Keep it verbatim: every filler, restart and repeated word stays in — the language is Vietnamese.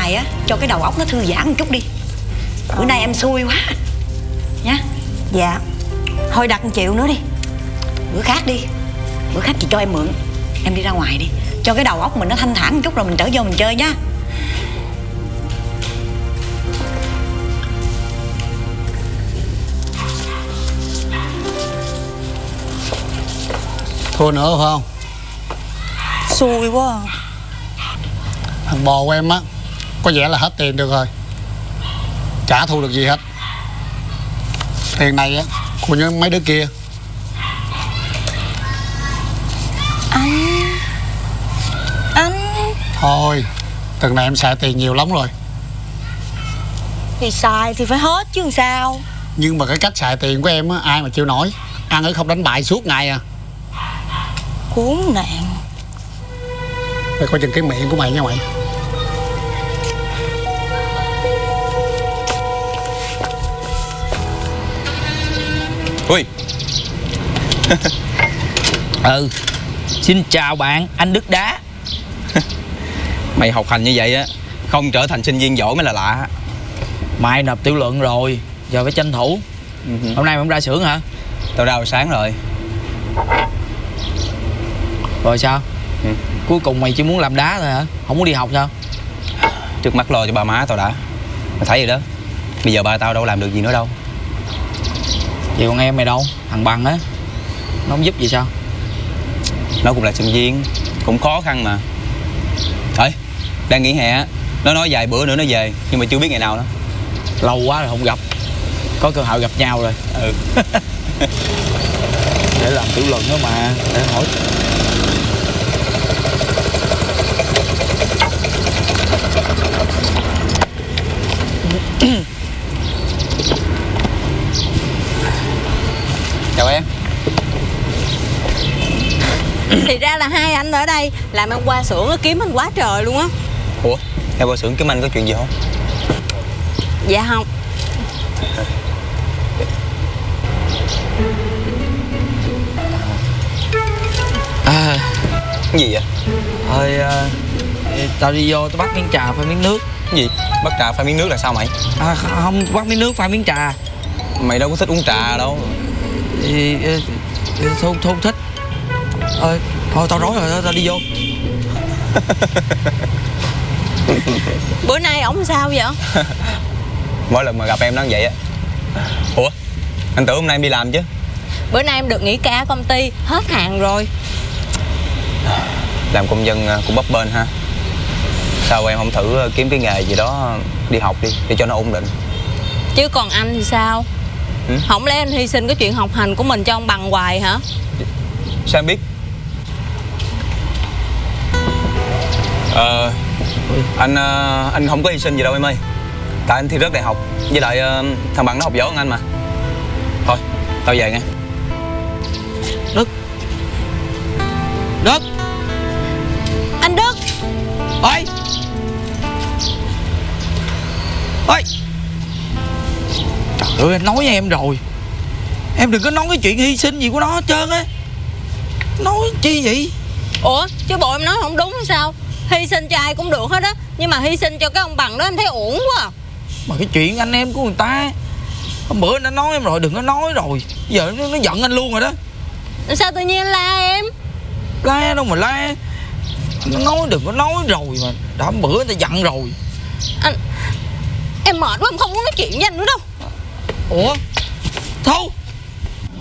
ngoài á, cho cái đầu óc nó thư giãn một chút đi. Bữa nay em xui quá nha. Dạ. Thôi đặt một triệu nữa đi. Bữa khác đi. Bữa khác chị cho em mượn. Em đi ra ngoài đi, cho cái đầu óc mình nó thanh thản một chút rồi mình trở vô mình chơi nha. Thua nữa phải không? Xui quá à. Thằng bò của em á có vẻ là hết tiền được rồi, chả thu được gì hết. Tiền này á của những mấy đứa kia. Anh Anh Thôi, tuần này em xài tiền nhiều lắm rồi. Thì xài thì phải hết chứ làm sao. Nhưng mà cái cách xài tiền của em á, ai mà chịu nổi. Ăn ở không đánh bài suốt ngày à. Khốn nạn. Mày coi chừng cái miệng của mày nha mày. Ui. Ừ. Xin chào bạn, anh Đức Đá. Mày học hành như vậy á, không trở thành sinh viên giỏi mới là lạ. Mai nộp tiểu luận rồi, giờ phải tranh thủ. uh-huh. Hôm nay mày không ra xưởng hả? Tao ra hồi sáng rồi. Rồi sao? ừ. Cuối cùng mày chỉ muốn làm đá thôi hả? Không muốn đi học sao? Trước mắt lo cho ba má tao đã. Mày thấy vậy đó, bây giờ ba tao đâu làm được gì nữa đâu. Vậy còn em mày đâu? Thằng Bằng á, nó không giúp gì sao? Nó cũng là sinh viên, cũng khó khăn mà. Ê, đang nghỉ hè á, nó nói vài bữa nữa nó về, nhưng mà chưa biết ngày nào nữa. Lâu quá rồi không gặp, có cơ hội gặp nhau rồi. Ừ. Để làm tiểu luận đó mà, để hỏi. Chào em. Thì ra là hai anh ở đây làm em qua xưởng kiếm anh quá trời luôn á. Ủa, em qua xưởng kiếm anh có chuyện gì không? Dạ không. À, Cái gì vậy? thôi uh, tao đi vô tao bắt miếng trà pha miếng nước. Cái gì? Bắt trà pha miếng nước là sao mày? À, không, bắt miếng nước pha miếng trà. Mày đâu có thích uống trà đâu. Thì thôi không thích. Thôi, thôi tao rối rồi, tao đi vô. Bữa nay ổng sao vậy? Mỗi lần mà gặp em nó như vậy á. Ủa, anh tưởng hôm nay em đi làm chứ? Bữa nay em được nghỉ ca ở công ty, hết hàng rồi. Làm công nhân cũng bấp bênh ha. Sao em không thử kiếm cái nghề gì đó đi học đi, để cho nó ổn định? Chứ còn anh thì sao? ừ? Không lẽ anh hy sinh cái chuyện học hành của mình cho ông Bằng hoài hả? Sao em biết? Ờ, anh anh không có hy sinh gì đâu em ơi. Tại anh thi rớt đại học. Với lại thằng Bằng nó học giỏi hơn anh mà. Thôi, tao về nghe. Đức Đức Anh Đức ơi ơi, trời ơi, anh nói với em rồi, em đừng có nói cái chuyện hy sinh gì của nó hết trơn á. Nói chi vậy? Ủa, chứ bộ em nói không đúng hay sao? Hy sinh cho ai cũng được hết á, nhưng mà hy sinh cho cái ông Bằng đó em thấy uổng quá à. Mà cái chuyện anh em của người ta, hôm bữa anh đã nói em rồi, đừng có nói rồi. Giờ nó, nó giận anh luôn rồi đó. Sao tự nhiên anh la em? La đâu mà la. Nó nói đừng có nói rồi mà. Đã hôm bữa người ta giận rồi. Anh, em mệt quá, em không muốn nói chuyện với anh nữa đâu. Ủa Thu,